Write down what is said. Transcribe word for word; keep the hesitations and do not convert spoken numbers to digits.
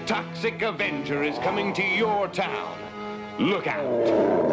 Toxic Avenger is coming to your town. Look out.